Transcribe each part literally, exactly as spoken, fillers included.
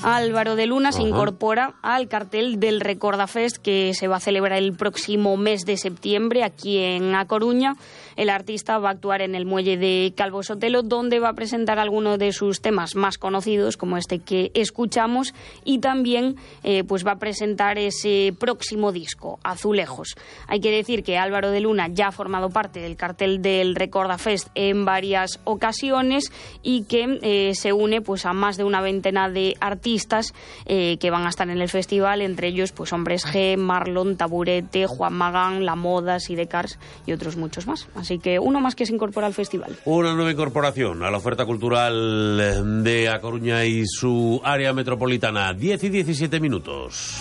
Álvaro de Luna, Ajá. se incorpora al cartel del Recordafest, que se va a celebrar el próximo mes de septiembre aquí en A Coruña. El artista va a actuar en el muelle de Calvo Sotelo, donde va a presentar algunos de sus temas más conocidos, como este que escuchamos, y también eh, pues va a presentar ese próximo disco, Azulejos. Hay que decir que Álvaro de Luna ya ha formado parte del cartel del Recordafest en varias ocasiones y que eh, se une pues a más de una veintena de artistas eh, que van a estar en el festival, entre ellos pues Hombres G, Marlon, Taburete, Juan Magán, La Moda, Sidecars y otros muchos más. Así que uno más que se incorpora al festival. Una nueva incorporación a la oferta cultural de A Coruña y su área metropolitana. diez y diecisiete minutos.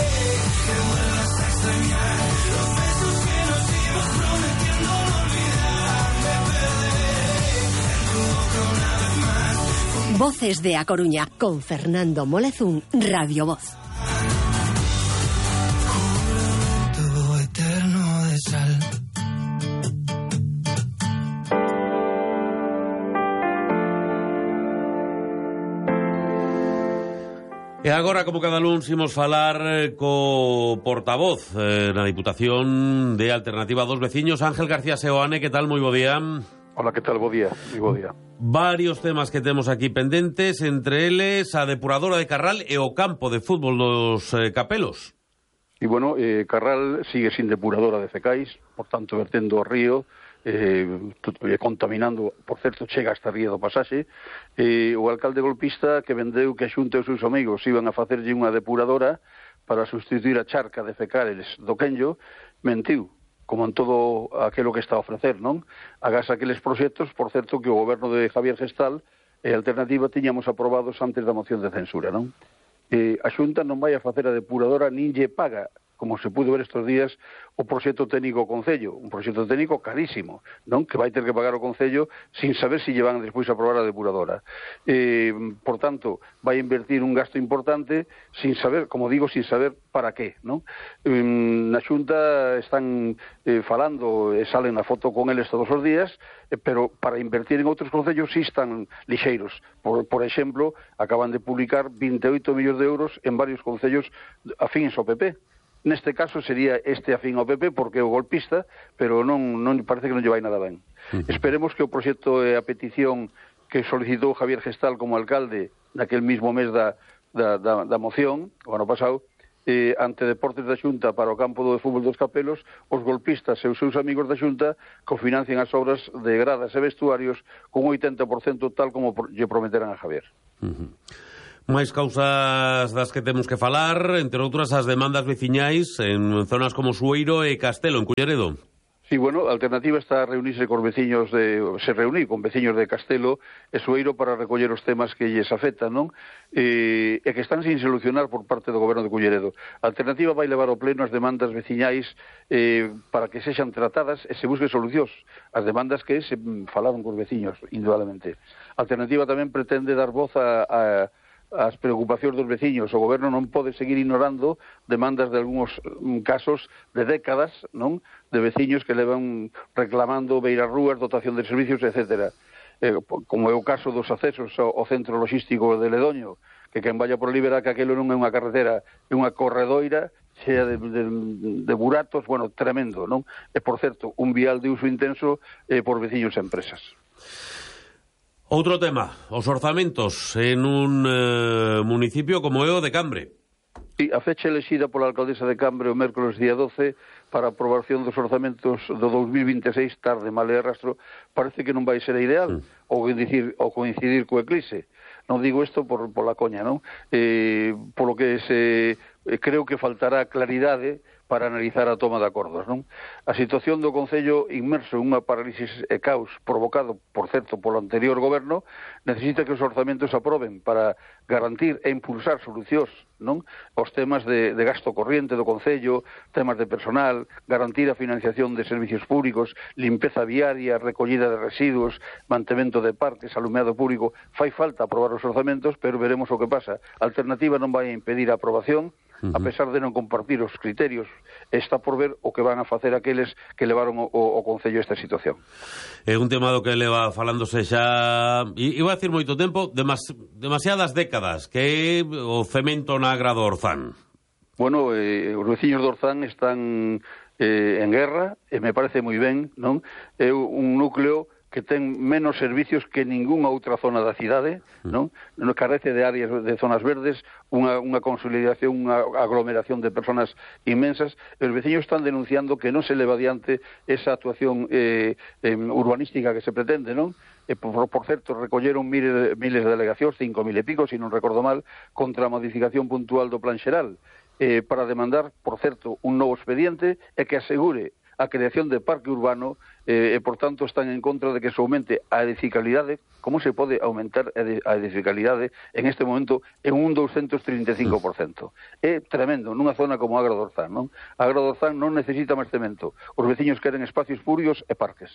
Voces de A Coruña, con Fernando Molezún, Radio Voz. Tubo eterno de sal. E agora, como cada luns, imos falar eh, co portavoz eh, na Diputación de Alternativa dos Veciños, Ángel García Seoane. Que tal? Moi bo día. Hola, que tal? Bo día, moi bo día. Varios temas que temos aquí pendentes, entre eles a depuradora de Carral e o campo de fútbol dos eh, Capelos. E, bueno, eh, Carral sigue sin depuradora de fecais, por tanto, vertendo ao río, eh, contaminando, por certo, chega hasta ría do Pasaxe. Eh, o alcalde golpista que vendeu que a Xunta e os seus amigos iban a facerlle unha depuradora para sustituir a charca de fecales do Quenllo, mentiu, como en todo aquilo que está a ofrecer, non? Agás aqueles proxectos, por certo, que o goberno de Javier Gestal e a Alternativa tiñamos aprobados antes da moción de censura, non? Eh, a Xunta non vai a facer a depuradora nin lle paga, como se pudo ver estes días, o proxecto técnico ao Concello, un proxecto técnico carísimo, non? Que vai ter que pagar o Concello sin saber se lle van despois a aprobar a depuradora. Eh, por tanto, vai invertir un gasto importante sin saber, como digo, sin saber para qué, non? Eh, na Xunta están eh, falando, e salen na foto con eles todos os días, eh, pero para invertir en outros concellos sí están lixeiros. Por, por exemplo, acaban de publicar vinte e oito millóns de euros en varios concellos afíns ao P P. Neste caso sería este afín ao P P porque é o golpista, pero non, non parece que non lle vai nada ben. Uh-huh. Esperemos que o proxecto e a petición que solicitou Javier Gestal como alcalde naquel mismo mes da, da, da, da moción, o ano pasado, eh, ante Deportes da Xunta para o campo do fútbol dos Capelos, os golpistas e os seus amigos da Xunta cofinancian as obras de gradas e vestuarios con un oitenta por cento tal como lle prometeran a Javier. Uh-huh. Máis causas das que temos que falar, entre outras as demandas veciñais en zonas como Sueiro e Castelo, en Culleredo. Sí, bueno, a Alternativa está a reunirse con veciños de, se reunir con veciños de Castelo e Sueiro para recoller os temas que lles afectan, non? E, e que están sin solucionar por parte do goberno de Culleredo. A Alternativa vai levar ao pleno as demandas veciñais eh, para que sexan tratadas e se busque solucións. As demandas que se falaron cos veciños, indudablemente. A Alternativa tamén pretende dar voz a, a as preocupacións dos veciños. O goberno non pode seguir ignorando demandas de algúns casos de décadas, non? De veciños que levan reclamando beirarrúas, dotación de servicios, etcétera. Eh, como é o caso dos accesos ao, ao centro logístico de Ledoño, que quen vaya por Libera que aquelo non é unha carretera, é unha corredoira chea de, de, de buratos, bueno, tremendo, non? E, por certo, un vial de uso intenso eh, por veciños e empresas. Outro tema, os orzamentos en un eh, municipio como é o de Cambre. Sí, a fecha elexida pola alcaldesa de Cambre o mércoles día doce para a aprobación dos orzamentos do dos mil vinte e seis, tarde, mal e arrastro, parece que non vai ser a ideal, mm. ou, dicir, ou coincidir co eclipse. Non digo isto por, por la coña, non? Eh, polo que se, eh, creo que faltará claridade para analizar a toma de acordos, non? A situación do Concello inmerso en unha parálisis e caos provocado, por certo, polo anterior goberno, necesita que os orzamentos aproben para garantir e impulsar solucións, non? Os temas de, de gasto corriente do Concello, temas de personal, garantir a financiación de servicios públicos, limpeza viaria, recollida de residuos, mantemento de parques, alumeado público. Fai falta aprobar os orzamentos, pero veremos o que pasa. A Alternativa non vai a impedir a aprobación, uh-huh. a pesar de non compartir os criterios, está por ver o que van a facer aqueles que levaron o, o Concello a esta situación. É un tema do que leva falándose xa, e iba a decir moito tempo, demas, demasiadas décadas, que é o cemento na Agra do Orzán. Bueno, eh, os veciños do Orzán están eh, en guerra, e me parece moi ben, non? É un núcleo que ten menos servicios que ningunha outra zona da cidade, non? Non carece de áreas de zonas verdes, unha, unha consolidación, unha aglomeración de personas inmensas. Os veciños están denunciando que non se leva adiante esa actuación eh, eh, urbanística que se pretende, non? E, por, por certo, recolleron miles, miles de delegacións, cinco mil e pico, se non recordo mal, contra a modificación puntual do plan xeral, eh, para demandar, por certo, un novo expediente e que asegure a creación de parque urbano eh, e, por tanto, están en contra de que se aumente a edificalidade. Como se pode aumentar a edificalidade en este momento en un douscentos trinta e cinco por cento? É tremendo, nunha zona como Agra do Orzán, non? Agra do Orzán non necesita máis cemento. Os veciños queren espacios públicos e parques.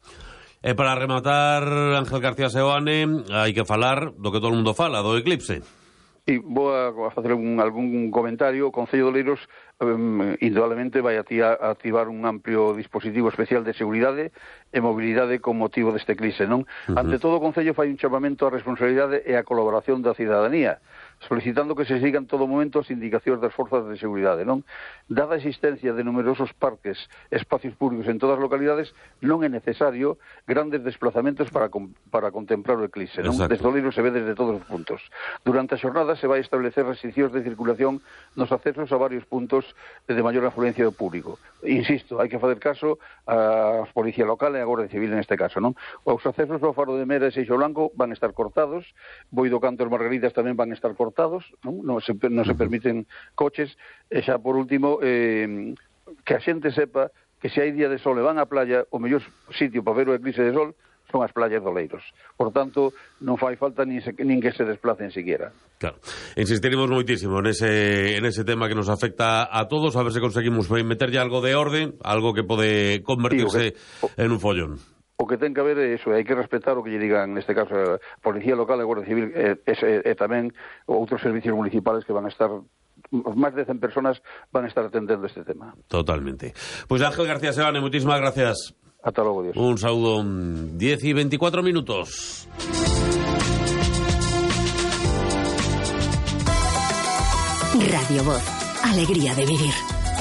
E para rematar, Ángel García Seoane, hai que falar do que todo o mundo fala, do eclipse. E vou a facer un, algún comentario. O Concello de Oleiros um, indudablemente vai a, a activar un amplio dispositivo especial de seguridade e mobilidade con motivo deste eclipse, non? Uh-huh. Ante todo, o Concello fai un chamamento á responsabilidade e á colaboración da cidadanía, solicitando que se sigan todo momento as indicacións das forzas de seguridade, non? Dada a existencia de numerosos parques, espacios públicos en todas as localidades, non é necesario grandes desplazamentos para, para contemplar o eclipse, non? Desde Oleiros se ve desde todos os puntos. Durante a xornada se vai establecer restriccións de circulación nos accesos a varios puntos de maior afluencia do público. Insisto, hai que fazer caso á Policía Local e a Guardia Civil en este caso, non? Os accesos ao Faro de Mera e Seixo Blanco van a estar cortados, Boido Canto e Margaritas tamén van a estar cortados, non? Non se, non se permiten coches, e xa por último, eh, que a xente sepa que se hai día de sol e van á playa, o mellor sitio para ver o eclipse de sol son as playas de Oleiros. Por tanto, non fai falta nin, se, nin que se desplacen siquiera. Claro. Insistiremos moitísimo en ese, en ese tema que nos afecta a todos, a ver se conseguimos meterlle algo de orden, algo que pode convertirse sí, que, en un follón. O que ten que haber é iso, hai que respetar o que lle digan, neste caso, a Policía Local e Guardia Civil, e, e, e tamén outros servicios municipales que van a estar, máis de cen personas van a estar atendendo este tema. Totalmente. Pois pues Ángel García Seoane, muchísimas gracias. Hasta luego, Dios. Un saludo. diez y veinticuatro minutos. Radio Voz. Alegría de vivir.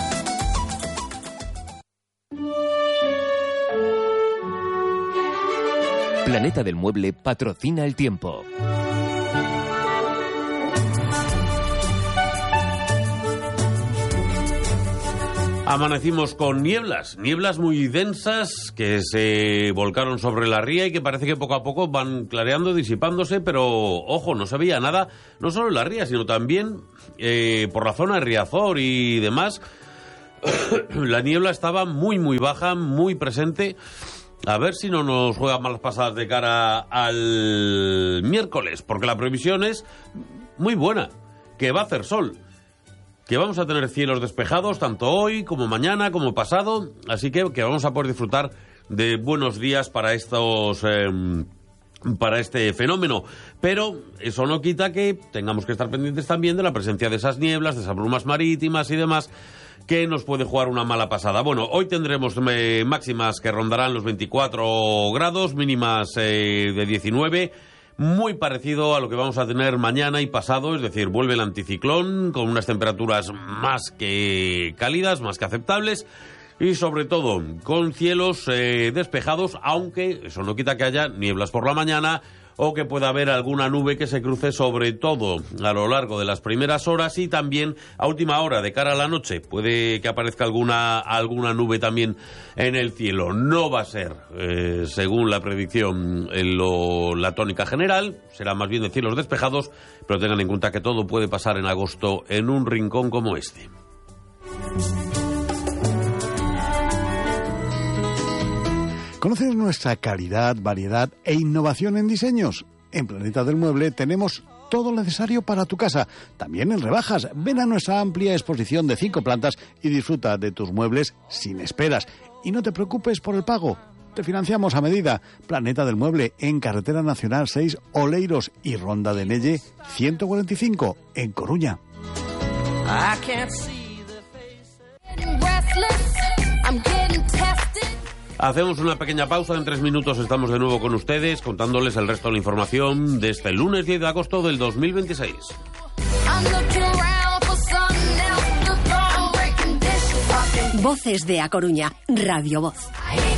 Planeta del Mueble patrocina el tiempo. Amanecimos con nieblas, nieblas muy densas que se volcaron sobre la ría y que parece que poco a poco van clareando, disipándose, pero ojo, no se veía nada, no solo en la ría, sino también eh, por la zona de Riazor y demás. La niebla estaba muy, muy baja, muy presente. A ver si no nos juega malas pasadas de cara al miércoles, porque la previsión es muy buena, que va a hacer sol, que vamos a tener cielos despejados tanto hoy como mañana como pasado, así que, que vamos a poder disfrutar de buenos días para estos eh, para este fenómeno, pero eso no quita que tengamos que estar pendientes también de la presencia de esas nieblas, de esas brumas marítimas y demás, que nos puede jugar una mala pasada. Bueno, hoy tendremos eh, máximas que rondarán los veinticuatro grados, mínimas eh, de diecinueve, muy parecido a lo que vamos a tener mañana y pasado, es decir, vuelve el anticiclón con unas temperaturas más que cálidas, más que aceptables y sobre todo con cielos eh, despejados, aunque eso no quita que haya nieblas por la mañana o que pueda haber alguna nube que se cruce sobre todo a lo largo de las primeras horas y también a última hora de cara a la noche. Puede que aparezca alguna, alguna nube también en el cielo. No va a ser, eh, según la predicción, en lo, la tónica general, será más bien de cielos despejados, pero tengan en cuenta que todo puede pasar en agosto en un rincón como este. ¿Conoces nuestra calidad, variedad e innovación en diseños? En Planeta del Mueble tenemos todo lo necesario para tu casa, también en rebajas. Ven a nuestra amplia exposición de cinco plantas y disfruta de tus muebles sin esperas. Y no te preocupes por el pago, te financiamos a medida. Planeta del Mueble en Carretera Nacional seis, Oleiros y Ronda de Nelle ciento cuarenta y cinco, en Coruña. I can't see the face. Hacemos una pequeña pausa, en tres minutos estamos de nuevo con ustedes contándoles el resto de la información de este lunes diez de agosto del dos mil veintiséis. Voces de A Coruña, Radio Voz.